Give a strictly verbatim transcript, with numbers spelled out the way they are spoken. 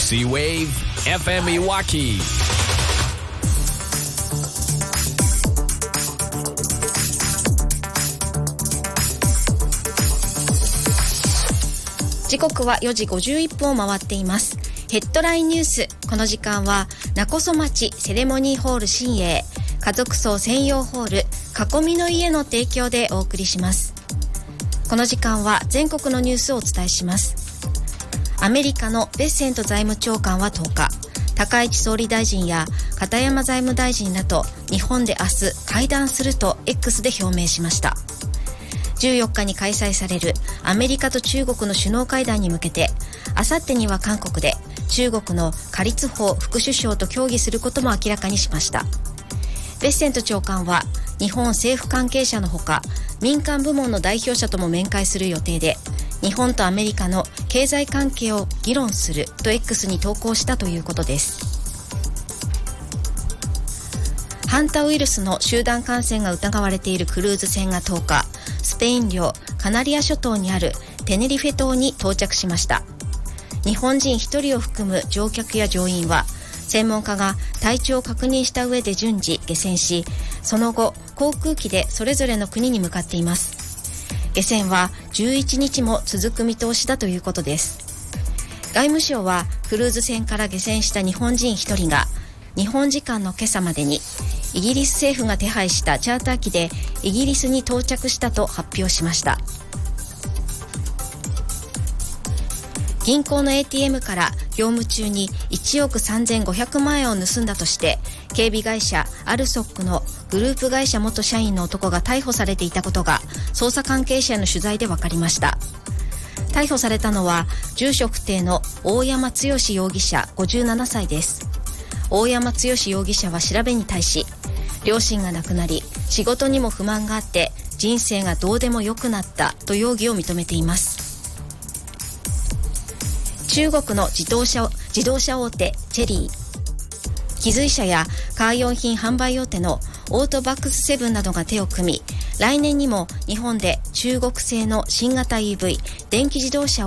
Sea-Wave エフエム いわき。 時刻はよじごじゅういっぷんを回っています。ヘッドラインニュース。この時間は勿来町セレモニーホール新栄家族層専用ホール囲みの家の提供でお送りします。この時間は全国のニュースをお伝えします。アメリカのベッセント財務長官はとおか、高市総理大臣や片山財務大臣らと日本で明日会談すると X で表明しました。じゅうよっかに開催されるアメリカと中国の首脳会談に向けて、あさってには韓国で中国の何立峰副首相と協議することも明らかにしました。ベッセント長官は日本政府関係者のほか民間部門の代表者とも面会する予定で、日本とアメリカの経済関係を議論すると X に投稿したということです。ハンタウイルスの集団感染が疑われているクルーズ船がとおか、スペイン領カナリア諸島にあるテネリフェ島に到着しました。日本人ひとりを含む乗客や乗員は専門家が体調を確認した上で順次下船し、その後航空機でそれぞれの国に向かっています。下船はじゅういちにちも続く見通しだということです。外務省はクルーズ船から下船した日本人ひとりが日本時間の今朝までにイギリス政府が手配したチャーター機でイギリスに到着したと発表しました。銀行の エーティーエム から業務中にいちおくさんぜんごひゃくまんえんを盗んだとして警備会社アルソックのグループ会社元社員の男が逮捕されていたことが捜査関係者への取材で分かりました。逮捕されたのは住所不定の大山剛容疑者ごじゅうななさいです。大山剛容疑者は調べに対し、両親が亡くなり仕事にも不満があって人生がどうでもよくなったと容疑を認めています。中国の自動車、自動車大手チェリー、機随車やカー用品販売大手のオートバックスセブンなどが手を組み、来年にも日本で中国製の新型 イーブイ 電気自動車を